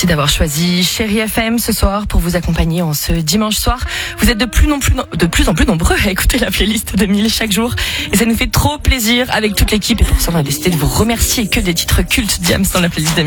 Merci d'avoir choisi Chérie FM ce soir pour vous accompagner en ce dimanche soir. Vous êtes de plus en plus nombreux à écouter la playlist de 1000 chaque jour. Et ça nous fait trop plaisir avec toute l'équipe. Et pour ça, on a décidé de vous remercier. Que des titres cultes Diams dans la playlist de 1000.